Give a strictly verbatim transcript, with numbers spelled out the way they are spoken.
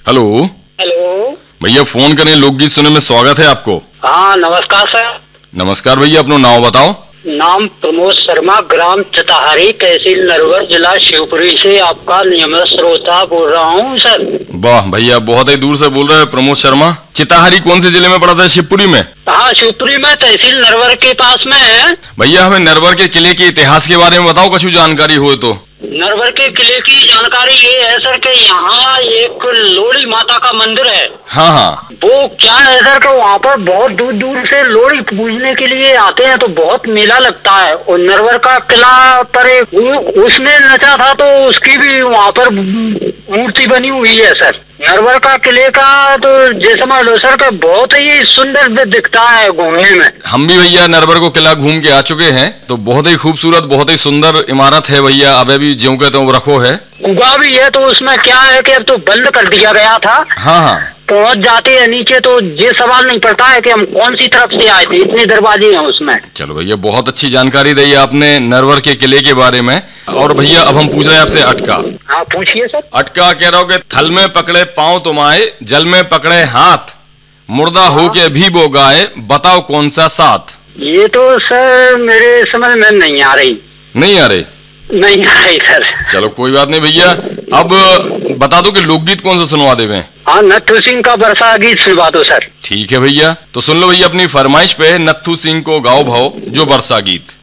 Hello. Hello भैया phone करें लोकगीत सुने में स्वागत है आपको। हाँ नमस्कार सर। नमस्कार भैया, अपना नाम बताओ। नाम प्रमोद शर्मा, ग्राम चिताहरी, तहसील नरवर, जिला शिवपुरी से आपका नियमित श्रोता बोल रहा हूँ सर। वाह भैया, बहुत ही दूर से बोल रहे हैं प्रमोद शर्मा। चिताहरी कौन से जिले में पड़ता है? शिवपुरी में? हाँ शिवपुरी में, तहसील नरवर के पास में है। भैया हमें नरवर के किले के इतिहास के बारे में बताओ, कुछ जानकारी हो तो। नरवर के किले की जानकारी ये है सर कि यहाँ एक लोड़ी माता का मंदिर है। हाँ हाँ। वो क्या है सर कि वहाँ पर बहुत दूर दूर से लोड़ी पूजने के लिए आते हैं, तो बहुत मेला लगता है। और नरवर का किला पर एक उसने नचा था, तो उसकी भी वहाँ पर मूर्ति बनी हुई है सर। नरवर का किले का तो जैसे समझ लो सर का बहुत ही सुंदर भी दिखता है घूमने में। हम भी भैया नरवर को किला घूम के आ चुके हैं, तो बहुत ही खूबसूरत, बहुत ही सुंदर इमारत है भैया। अब भी ज्यों कहते हो रखो है। गुफा भी है, तो उसमें क्या है कि अब तो बंद कर दिया गया था। हाँ हाँ। पहुंच जाते हैं नीचे तो ये सवाल नहीं पड़ता है कि हम कौन सी तरफ से आए थे, इतने दरवाजे हैं उसमें। चलो भैया, बहुत अच्छी जानकारी दी आपने नरवर के किले के बारे में। और भैया अब हम पूछ रहे हैं आपसे अटका। हाँ पूछिए सर। अटका कह रहा हूँ कि थल में पकड़े पांव तुम्हारे, जल में पकड़े हाथ, मुर्दा हो के भी वो गाए, बताओ कौन सा साथ। ये तो सर मेरे समझ में नहीं आ रही। नहीं आ रही? नहीं आ रही सर। चलो कोई बात नहीं भैया, अब बता दो कि लोकगीत कौन सा सुनवा देवे। हाँ नत्थू सिंह का बरसा गीत सुनवा दो सर। ठीक है भैया, तो सुन लो भैया अपनी फरमाइश पे नत्थू सिंह को गाओ भाओ जो बरसा गीत।